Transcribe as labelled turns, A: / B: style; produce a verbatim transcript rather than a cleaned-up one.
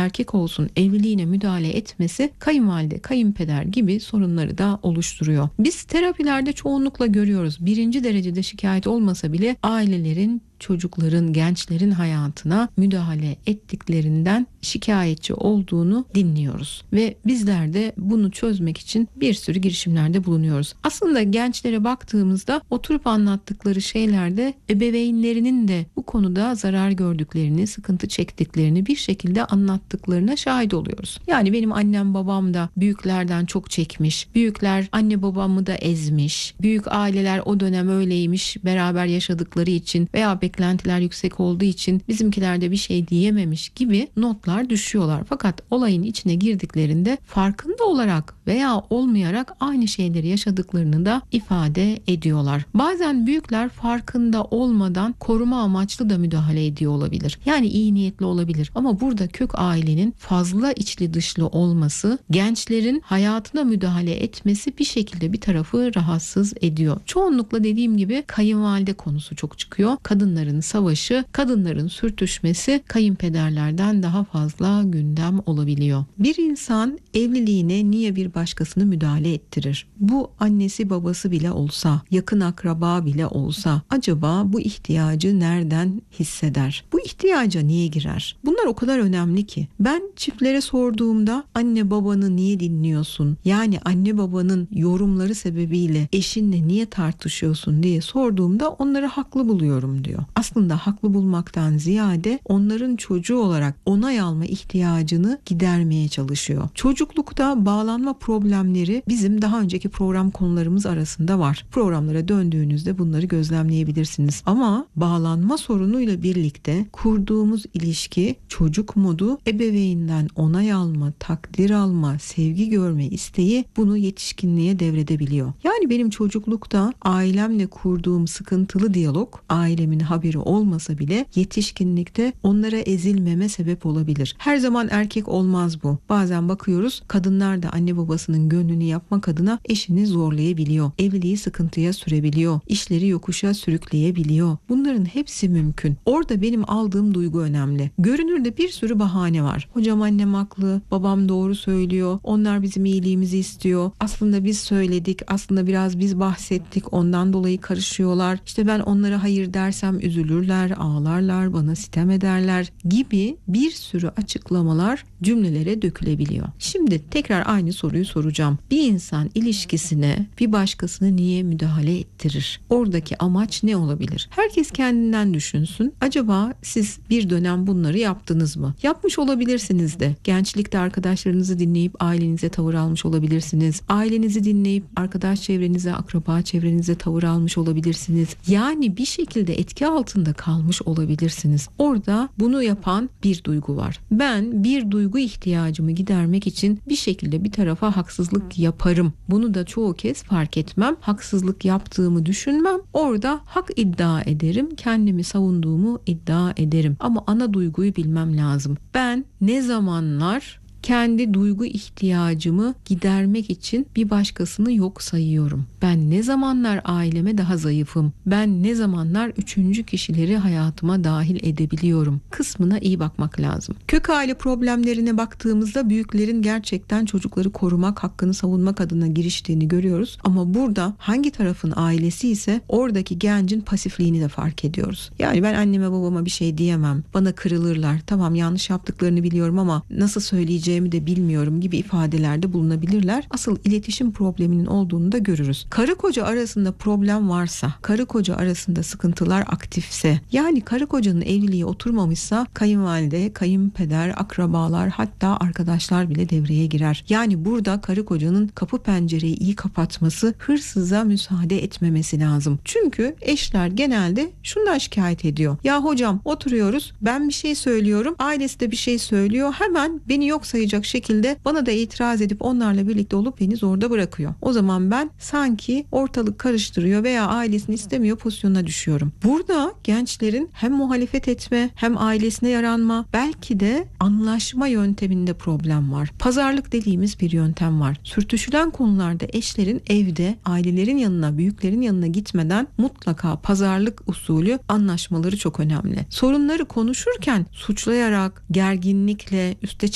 A: erkek olsun evliliğine müdahale etmesi kayınvalide, kayınpeder gibi sorunları da oluşturuyor. Biz terapilerde çoğunlukla görüyoruz. Birinci derecede şikayet olmasa bile ailelerin çocukların, gençlerin hayatına müdahale ettiklerinden şikayetçi olduğunu dinliyoruz. Ve bizler de bunu çözmek için bir sürü girişimlerde bulunuyoruz. Aslında gençlere baktığımızda oturup anlattıkları şeylerde ebeveynlerinin de bu konuda zarar gördüklerini, sıkıntı çektiklerini bir şekilde anlattıklarına şahit oluyoruz. Yani benim annem babam da büyüklerden çok çekmiş, büyükler anne babamı da ezmiş, büyük aileler o dönem öyleymiş, beraber yaşadıkları için veya beklentiler yüksek olduğu için bizimkiler de bir şey diyememiş gibi notlar düşüyorlar. Fakat olayın içine girdiklerinde farkında olarak veya olmayarak aynı şeyleri yaşadıklarını da ifade ediyorlar. Bazen büyükler farkında olmadan koruma amaçlı da müdahale ediyor olabilir. Yani iyi niyetli olabilir. Ama burada kök ailenin fazla içli dışlı olması, gençlerin hayatına müdahale etmesi bir şekilde bir tarafı rahatsız ediyor. Çoğunlukla dediğim gibi kayınvalide konusu çok çıkıyor. Kadınların savaşı, kadınların sürtüşmesi kayınpederlerden daha fazla gündem olabiliyor. Bir insan evliliğine niye bir başkasını müdahale ettirir? Bu annesi babası bile olsa, yakın akraba bile olsa acaba bu ihtiyacı nereden hisseder? Bu ihtiyaca niye girer? Bunlar o kadar önemli ki. Ben çiftlere sorduğumda anne babanı niye dinliyorsun? Yani anne babanın yorumları sebebiyle eşinle niye tartışıyorsun diye sorduğumda onları haklı buluyorum diyor. Aslında haklı bulmaktan ziyade onların çocuğu olarak onay alma ihtiyacını gidermeye çalışıyor. Çocuklukta bağlanma problemleri bizim daha önceki program konularımız arasında var. Programlara döndüğünüzde bunları gözlemleyebilirsiniz. Ama bağlanma sorunuyla birlikte kurduğumuz ilişki çocuk modu, ebeveynden onay alma, takdir alma, sevgi görme isteği bunu yetişkinliğe devredebiliyor. Yani benim çocuklukta ailemle kurduğum sıkıntılı diyalog, ailemin haberi olmasa bile yetişkinlikte onlara ezilmeme sebep olabilir. Her zaman erkek olmaz bu. Bazen bakıyoruz kadınlar da anne babasının gönlünü yapmak adına eşini zorlayabiliyor. Evliliği sıkıntıya sürebiliyor. İşleri yokuşa sürükleyebiliyor. Bunların hepsi mümkün. Orada benim aldığım duygu önemli. Görünürde bir sürü bahane var. Hocam annem haklı, babam doğru söylüyor, onlar bizim iyiliğimizi istiyor. Aslında biz söyledik, aslında biraz biz bahsettik, ondan dolayı karışıyorlar. İşte ben onlara hayır dersem üzülürler, ağlarlar, bana sitem ederler gibi bir sürü açıklamalar cümlelere dökülebiliyor. Şimdi tekrar aynı soruyu soracağım. Bir insan ilişkisine bir başkasını niye müdahale ettirir? Oradaki amaç ne olabilir? Herkes kendinden düşünsün. Acaba siz bir dönem bunları yaptınız mı? Yapmış olabilirsiniz de. Gençlikte arkadaşlarınızı dinleyip ailenize tavır almış olabilirsiniz. Ailenizi dinleyip arkadaş çevrenize, akraba çevrenize tavır almış olabilirsiniz. Yani bir şekilde etki altında kalmış olabilirsiniz. Orada bunu yapan bir duygu var. Ben bir duygu ihtiyacımı gidermek için bir şekilde bir tarafa haksızlık yaparım. Bunu da çoğu kez fark etmem. Haksızlık yaptığımı düşünmem. Orada hak iddia ederim. Kendimi savunduğumu iddia ederim. Ama ana duyguyu bilmem lazım. Ben ne zamanlar kendi duygu ihtiyacımı gidermek için bir başkasını yok sayıyorum? Ben ne zamanlar aileme daha zayıfım? Ben ne zamanlar üçüncü kişileri hayatıma dahil edebiliyorum? Kısmına iyi bakmak lazım. Kök aile problemlerine baktığımızda büyüklerin gerçekten çocukları korumak, hakkını savunmak adına giriştiğini görüyoruz. Ama burada hangi tarafın ailesi ise oradaki gencin pasifliğini de fark ediyoruz. Yani ben anneme babama bir şey diyemem. Bana kırılırlar. Tamam, yanlış yaptıklarını biliyorum ama nasıl söyleyeceğim de bilmiyorum gibi ifadelerde bulunabilirler. Asıl iletişim probleminin olduğunu da görürüz. Karı koca arasında problem varsa, karı koca arasında sıkıntılar aktifse, yani karı kocanın evliliği oturmamışsa kayınvalide, kayınpeder, akrabalar, hatta arkadaşlar bile devreye girer. Yani burada karı kocanın kapı pencereyi iyi kapatması, hırsıza müsaade etmemesi lazım. Çünkü eşler genelde şundan şikayet ediyor. Ya hocam oturuyoruz, ben bir şey söylüyorum, ailesi de bir şey söylüyor, hemen beni yok sayacak şekilde bana da itiraz edip onlarla birlikte olup beni zorda bırakıyor. O zaman ben sanki ortalık karıştırıyor veya ailesini istemiyor pozisyonuna düşüyorum. Burada gençlerin hem muhalefet etme hem ailesine yaranma, belki de anlaşma yönteminde problem var. Pazarlık dediğimiz bir yöntem var. Sürtüşülen konularda eşlerin evde ailelerin yanına, büyüklerin yanına gitmeden mutlaka pazarlık usulü anlaşmaları çok önemli. Sorunları konuşurken suçlayarak, gerginlikle, üste